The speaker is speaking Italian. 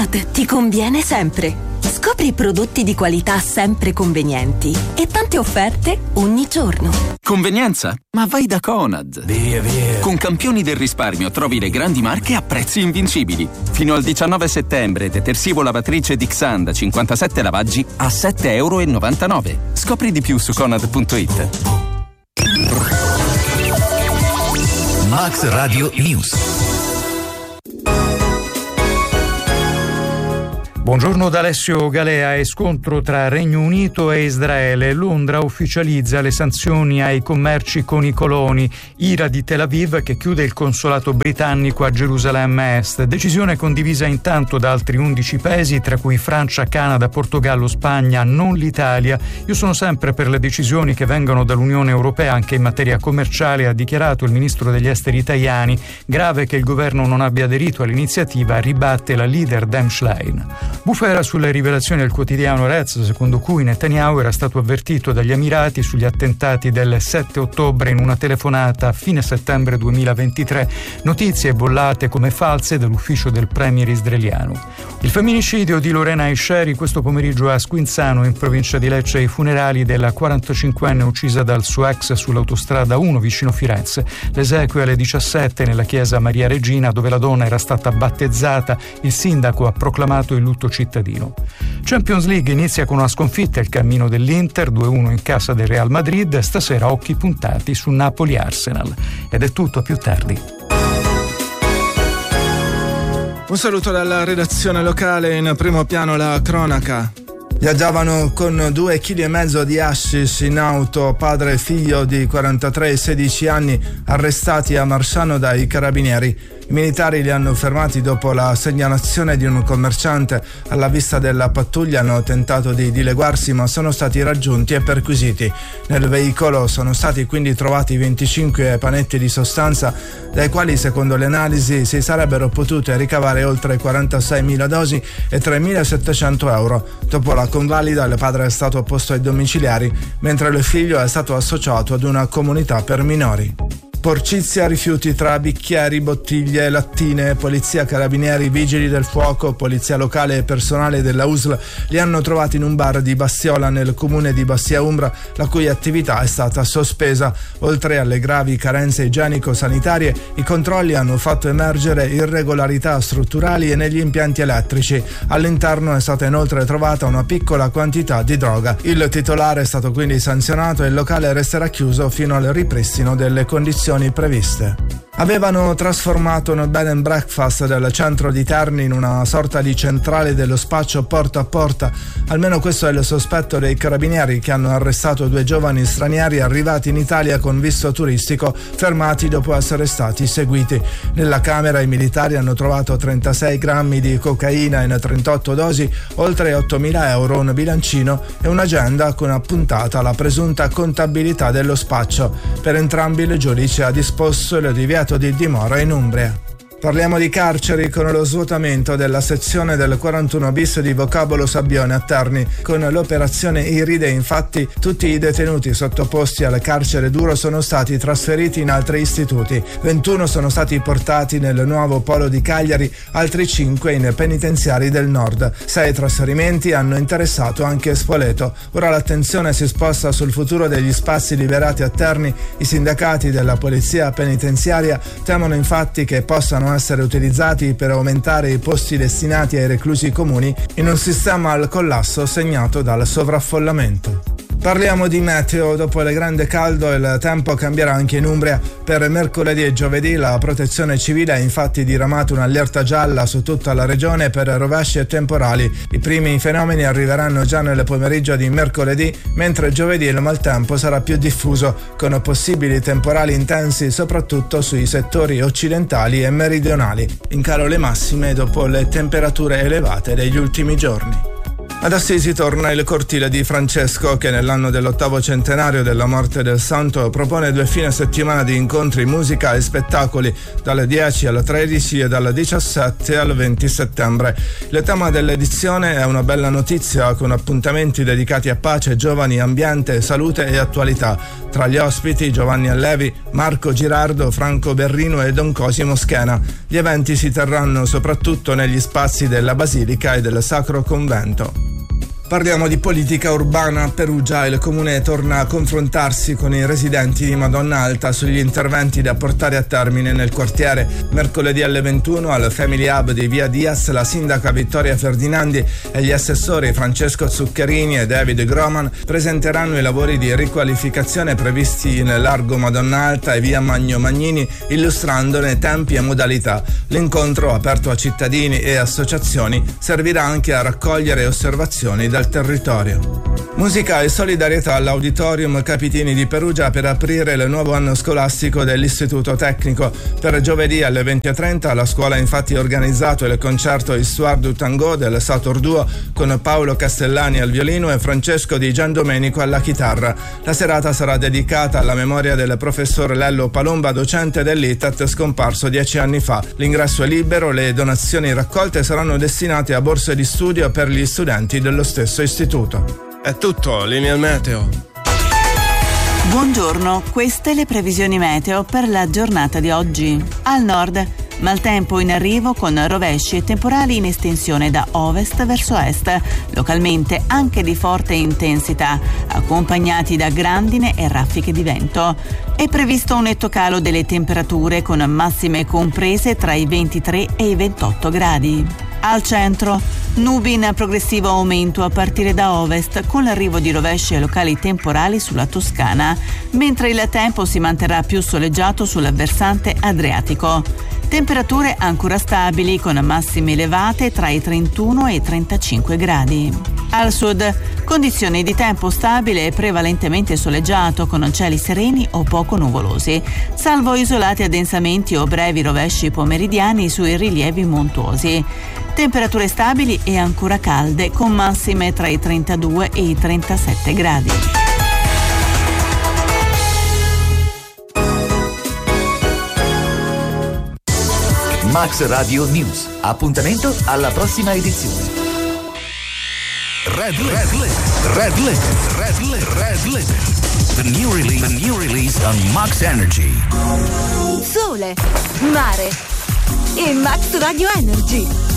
Conad ti conviene sempre. Scopri prodotti di qualità sempre convenienti e tante offerte ogni giorno. Convenienza? Ma vai da Conad. Via. Con Campioni del risparmio trovi le grandi marche a prezzi invincibili. Fino al 19 settembre, detersivo lavatrice Dixan da 57 lavaggi a €7,99. Scopri di più su Conad.it. Max Radio News. Buongiorno da Alessio Galea. E scontro tra Regno Unito e Israele. Londra ufficializza le sanzioni ai commerci con i coloni. Ira di Tel Aviv che chiude il consolato britannico a Gerusalemme Est. Decisione condivisa intanto da altri 11 paesi, tra cui Francia, Canada, Portogallo, Spagna, non l'Italia. Io sono sempre per le decisioni che vengono dall'Unione Europea anche in materia commerciale, ha dichiarato il ministro degli esteri Tajani. Grave che il governo non abbia aderito all'iniziativa, ribatte la leader Dem Schlein. Bufera sulle rivelazioni del quotidiano Rez, secondo cui Netanyahu era stato avvertito dagli Emirati sugli attentati del 7 ottobre in una telefonata a fine settembre 2023, notizie bollate come false dall'ufficio del premier israeliano. Il femminicidio di Lorena Esceri questo pomeriggio a Squinzano, in provincia di Lecce, i funerali della 45enne uccisa dal suo ex sull'autostrada 1 vicino Firenze. L'esequie alle 17 nella chiesa Maria Regina, dove la donna era stata battezzata. Il sindaco ha proclamato il lutto cittadino. Champions League inizia con una sconfitta il cammino dell'Inter, 2-1 in casa del Real Madrid. Stasera occhi puntati su Napoli-Arsenal. Ed è tutto, a più tardi. Un saluto dalla redazione locale, in primo piano la cronaca. Viaggiavano con 2,5 kg di hashish in auto padre e figlio di 43 e 16 anni, arrestati a Marsciano dai carabinieri. I militari li hanno fermati dopo la segnalazione di un commerciante. Alla vista della pattuglia hanno tentato di dileguarsi, ma sono stati raggiunti e perquisiti. Nel veicolo sono stati quindi trovati 25 panetti di sostanza, dai quali secondo le analisi si sarebbero potute ricavare oltre 46.000 dosi e 3.700 euro. Dopo la convalida il padre è stato posto ai domiciliari, mentre il figlio è stato associato ad una comunità per minori. Porcizia, rifiuti tra bicchieri, bottiglie e lattine. Polizia, carabinieri, vigili del fuoco, polizia locale e personale della USL li hanno trovati in un bar di Bastiola nel comune di Bastia Umbra, la cui attività è stata sospesa. Oltre alle gravi carenze igienico-sanitarie, i controlli hanno fatto emergere irregolarità strutturali e negli impianti elettrici. All'interno è stata inoltre trovata una piccola quantità di droga. Il titolare è stato quindi sanzionato e il locale resterà chiuso fino al ripristino delle condizioni previste. Avevano trasformato un bed and breakfast del centro di Terni in una sorta di centrale dello spaccio porta a porta. Almeno questo è il sospetto dei carabinieri, che hanno arrestato 2 giovani stranieri arrivati in Italia con visto turistico, fermati dopo essere stati seguiti. Nella camera i militari hanno trovato 36 grammi di cocaina in 38 dosi, oltre 8.000 euro, un bilancino e un'agenda con appuntata la presunta contabilità dello spaccio. Per entrambi il giudice ha disposto il divieto di dimora in Umbria. Parliamo di carceri con lo svuotamento della sezione del 41 bis di Vocabolo Sabbione a Terni. Con l'operazione Iride, infatti, tutti i detenuti sottoposti al carcere duro sono stati trasferiti in altri istituti. 21 sono stati portati nel nuovo polo di Cagliari, altri 5 in penitenziari del nord. 6 trasferimenti hanno interessato anche Spoleto. Ora l'attenzione si sposta sul futuro degli spazi liberati a Terni. I sindacati della polizia penitenziaria temono infatti che possano essere utilizzati per aumentare i posti destinati ai reclusi comuni in un sistema al collasso segnato dal sovraffollamento. Parliamo di meteo. Dopo il grande caldo il tempo cambierà anche in Umbria. Per mercoledì e giovedì la protezione civile ha infatti diramato un'allerta gialla su tutta la regione per rovesci e temporali. I primi fenomeni arriveranno già nel pomeriggio di mercoledì, mentre giovedì il maltempo sarà più diffuso, con possibili temporali intensi soprattutto sui settori occidentali e meridionali. In calo le massime dopo le temperature elevate degli ultimi giorni. Ad Assisi torna il cortile di Francesco che nell'anno dell'8° centenario della morte del santo propone 2 fine settimana di incontri, musica e spettacoli dalle 10 alle 13 e dal 17 al 20 settembre. Il tema dell'edizione è una bella notizia con appuntamenti dedicati a pace, giovani, ambiente, salute e attualità. Tra gli ospiti Giovanni Allevi, Marco Girardo, Franco Berrino e Don Cosimo Schena. Gli eventi si terranno soprattutto negli spazi della Basilica e del Sacro Convento. Parliamo di politica urbana. A Perugia il comune torna a confrontarsi con i residenti di Madonna Alta sugli interventi da portare a termine nel quartiere. Mercoledì alle 21 al Family Hub di Via Diaz la sindaca Vittoria Ferdinandi e gli assessori Francesco Zuccherini e David Groman presenteranno i lavori di riqualificazione previsti in Largo Madonna Alta e Via Magno Magnini, illustrandone tempi e modalità. L'incontro, aperto a cittadini e associazioni, servirà anche a raccogliere osservazioni dal territorio. Musica e solidarietà all'Auditorium Capitini di Perugia per aprire il nuovo anno scolastico dell'Istituto Tecnico. Per giovedì alle 20:30 la scuola ha infatti organizzato il concerto Histoire du Tango del Sator Duo con Paolo Castellani al violino e Francesco Di Giandomenico alla chitarra. La serata sarà dedicata alla memoria del professor Lello Palomba, docente dell'ITAT scomparso 10 anni fa. L'ingresso è libero, le donazioni raccolte saranno destinate a borse di studio per gli studenti dello stesso istituto. È tutto, linea meteo. Buongiorno, queste le previsioni meteo per la giornata di oggi. Al nord, maltempo in arrivo con rovesci e temporali in estensione da ovest verso est, localmente anche di forte intensità, accompagnati da grandine e raffiche di vento. È previsto un netto calo delle temperature con massime comprese tra i 23 e i 28 gradi. Al centro, nubi in progressivo aumento a partire da ovest con l'arrivo di rovesci e locali temporali sulla Toscana, mentre il tempo si manterrà più soleggiato sul versante adriatico. Temperature ancora stabili con massime elevate tra i 31 e i 35 gradi. Al sud, condizioni di tempo stabile e prevalentemente soleggiato con cieli sereni o poco nuvolosi, salvo isolati addensamenti o brevi rovesci pomeridiani sui rilievi montuosi. Temperature stabili e ancora calde con massime tra i 32 e i 37 gradi. Max Radio News. Appuntamento alla prossima edizione. Red Limit. The new release on Max Energy. Sole, mare e Max Radio Energy.